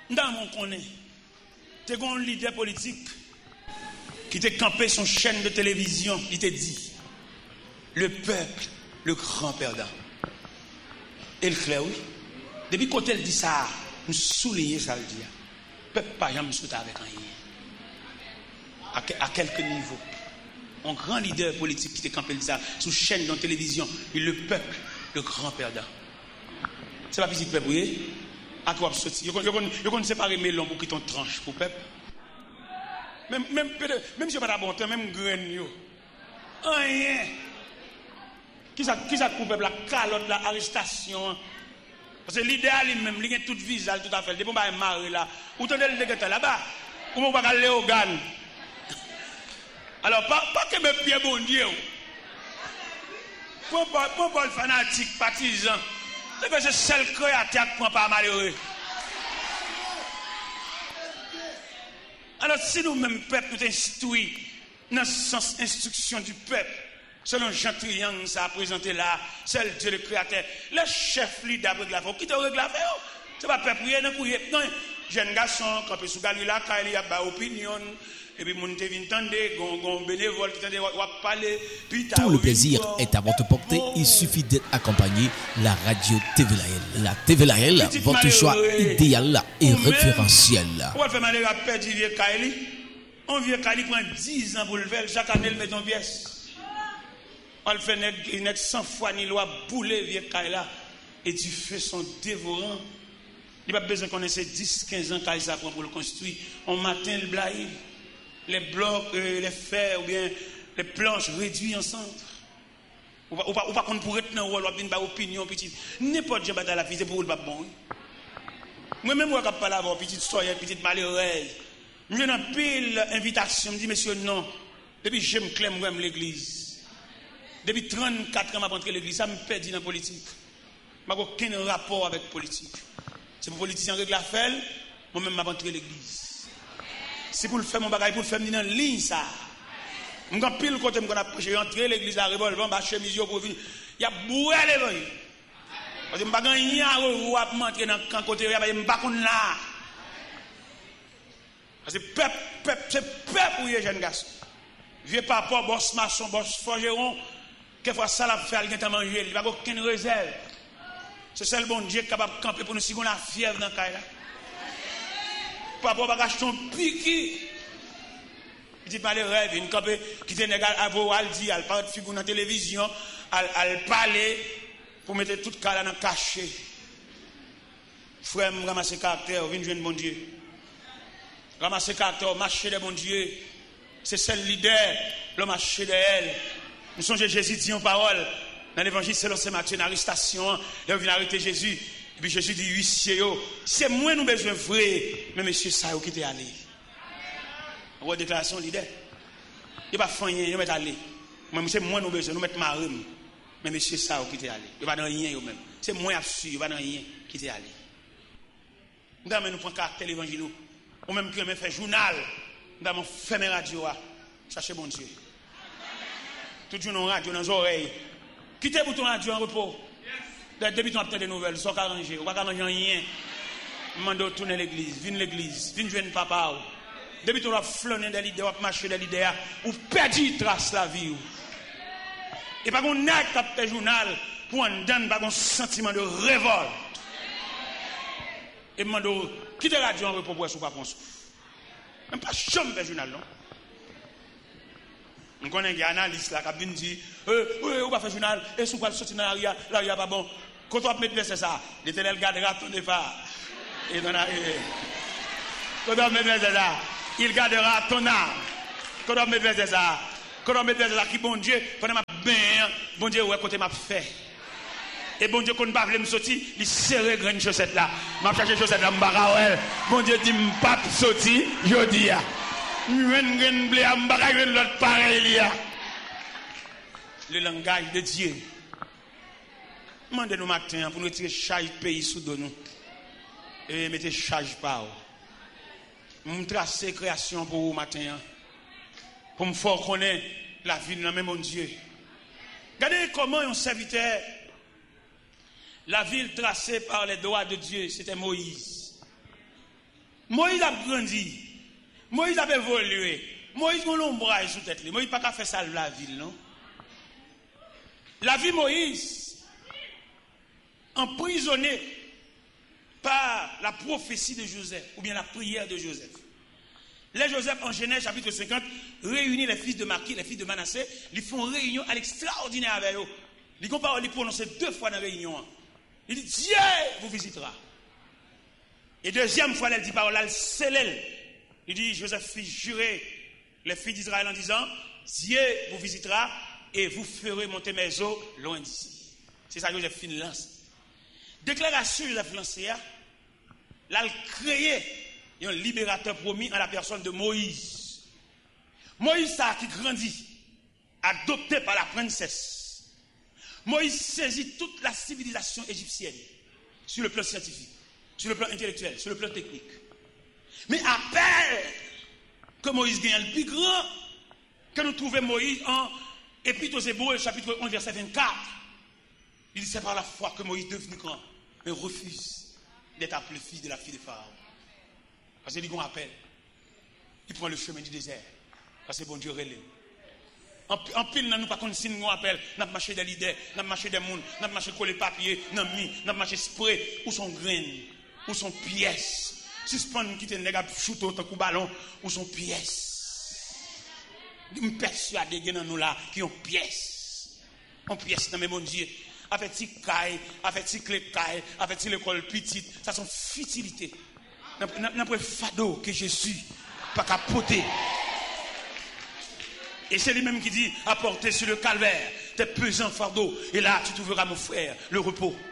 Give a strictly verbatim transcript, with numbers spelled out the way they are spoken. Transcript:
Dans mon connaît, tu as un leader politique qui t'a campé son chaîne de télévision, il t'a dit le peuple, le grand perdant. Et le clair, oui. Depuis quand elle dit ça, nous soulignons ça le dire. Le peuple pas jamais souhaité avec rien. À, à quelque niveau. Un grand leader politique qui t'a campé dit ça sous chaîne de télévision, et le peuple, le grand perdant. C'est pas petit peuple, oui. À toi, sortir. Vous ne séparer melon pour quitter ton tranche pour peuple. Même, même, même si je n'ai pas de bon temps, même graine, rien. Qui ça, qui ça coupe la calotte, la arrestation? Parce que l'idéal lui-même, il a tout visage, tout à fait. Depuis qu'on va marrer là, où tu es le là-bas, où on va aller au Gan. Alors, pas, pas que mes pieds bon Dieu. Pour pas le fanatique, partisan. C'est que c'est seul créateur qui ne pas malheureux. Alors, si nous-mêmes, peuple, nous instruisons dans le sens instruction du peuple, selon Jean Triangle, ça a présenté là, seul Dieu le créateur, le chef leader de la qui te règle la faire? C'est pas peuple, non, non, jeune garçon, quand il sous Galila, quand il y a une opinion. Et puis, mon bénévole qui parler. Tout le plaisir est à votre portée. Il suffit d'être accompagné. La radio T V L A L. La T V L A L, votre choix idéal et référentiel. On va faire malheur à perdre du vieux Kaili. Un vieux Kaili prend dix ans pour le faire. Chaque année, il met en pièce. On le fait une cent fois ni loi bouler vieux Kaili là. Et tu fais son dévorant. Il n'y a pas besoin qu'on ait dix quinze ans Kaili ça prend pour le construire. On matin le blaye. Les blocs, euh, les fers ou bien les planches réduits ensemble. Ou pas, ou pas, ou pas qu'on pourrait tenir ou alors une opinion petite. N'importe quel bataille la vie, c'est pour le pas bon. Moi-même, moi, quand je parle avec petite soeur, petite malheureuse, je viens dans pile invitation, je me dis, monsieur, non. Depuis que je me clame, moi, l'église. Depuis trente-quatre ans, je rentré l'église, ça me perd dans la politique. Je n'ai aucun rapport avec la politique. C'est pour les politiciens qui règlent l'affaire, moi-même, je rentré l'église. C'est pour le faire mon bagage, pour le faire dans la ligne, ça. Je suis pile côté, je suis rentré l'église à revolver, je suis chemise pour venir. Il y a boué l'évangile. Parce que je ne suis pas rentrer dans le côté, je ne suis pas là. Parce que peuple, peuple, c'est peuple pour les jeunes garçons. Vieux papa, boss maçon, boss forgeron, quelquefois ça l'a fait, il a mangé, il n'a aucune réserve. C'est ça le bon Dieu qui est capable de camper pour nous si on a fièvre dans le cas. Papa va acheter un piqui. Il dit pas les rêves, une copie qui était négal à vous, elle dit, elle parle de figure dans la télévision, elle parle pour mettre tout cas dans le cachet. Frère, ramasser caractère, viens jouer bon Dieu. Ramasser caractère, marcher de bon Dieu. C'est celle leader, le marché de elle. Nous sommes Jésus dit en parole. Dans l'évangile, c'est l'Océan Matthieu, une arrestation. Il vient arrêter Jésus. Et puis Jésus dit, huissier, c'est moi nous besoin vrai, mais monsieur, ça, qui t'est allé. On voit déclaration leader. Il va faire rien, il va aller. Mais c'est moi nous besoin, nous mettre marine. Mais monsieur, ça, qui t'est allé. Il va dans rien, même. C'est moi absolu, il va dans rien, qui t'est allé. Nous avons pris caractère l'évangile. Ou même qui fait journal. Nous avons fait mes radios. Cherchez bon Dieu. Tout le monde radio dans les oreilles. Quittez pour ton radio en repos. Depuis qu'on a des nouvelles, ils sont arrangés. On ne va pas arranger rien. Mando tourner l'église, viens l'église, viens jouer papa. Depuis qu'on a flâné des l'idée, on a marché des l'idée, ou perdu trace la vie. Et pas qu'on n'a pas de journal pour en donner pas un sentiment de révolte. Et mando quitter la radio en repos pour souffler pas souffle. Même pas chambre de journal non. On connaît des analystes là qui disent euh on va faire journal et sous pas sortir dans l'arrière, l'arrière pas bon. Quand on met c'est ça, l'Éternel gardera ton départ. Et dans la quand on met c'est ça, il gardera ton âme. Quand on met c'est ça, quand on met c'est ça qui bon Dieu, pendant m'a bien, bon Dieu ouais côté m'a fait. Et bon Dieu, quand on ne peut pas me sortir, il serre une chaussette là. Je cherche chaussette là, je ne bon Dieu dit, je ne peux pas sortir, je dis. Je ne peux pas l'autre pareil. Le langage de Dieu. Demandez-nous matin pour nous tirer chaque pays sous nous. Et mettez charge par vous. Je trace la création pour vous matin. Pour me faire connaître la vie de même mon Dieu. Regardez comment un serviteur. La ville tracée par les doigts de Dieu, c'était Moïse. Moïse a grandi. Moïse a évolué. Moïse a un ombrage sous tête. Moïse n'a pas fait ça la ville, non? La vie Moïse, emprisonné par la prophétie de Joseph, ou bien la prière de Joseph. Les Joseph, en Genèse chapitre cinquante, réunit les fils de Maki, les fils de Manassé, ils font réunion à l'extraordinaire avec eux. Ils comparent, ils prononcent deux fois dans la réunion. Il dit, Dieu vous visitera. Et deuxième fois, elle dit parole, elle scellait. Il dit, Joseph fit jurer les filles d'Israël en disant, Dieu vous visitera et vous ferez monter mes eaux loin d'ici. C'est ça que Joseph fin lance. Déclaration de Joseph lancée, là, il créé un libérateur promis en la personne de Moïse. Moïse, ça qui grandit, adopté par la princesse. Moïse saisit toute la civilisation égyptienne sur le plan scientifique, sur le plan intellectuel, sur le plan technique. Mais après que Moïse gagne le plus grand, que nous trouvons Moïse en Épître aux Hébreux, chapitre onze, verset vingt-quatre. Il dit c'est par la foi que Moïse devenu grand, mais refuse d'être appelé fils de la fille de Pharaon. Parce qu'il dit qu'on appelle. Il prend le chemin du désert. Parce que bon Dieu relève. En, en pile, nous pas qu'on signe, nous appelle. Nous avons marché des leaders, nous avons marché des mouns, nous avons marché coller papier, nous avons mis, nous avons marché spray, où sont graines, où sont pièces. Suspendre qui te nègre shoot autant coup ballon, où sont pièces. Nous persuadés que nous là qui ont pièces. On pièces dans mes mon Dieu. Avec ti caille, avec ti clé caille, avec ti l'école petite, ça sont futilités. N'a pas fado que Jésus pas capoter. Et c'est lui-même qui dit apporter sur le calvaire tes pesants fardeaux et là tu trouveras mon frère le repos.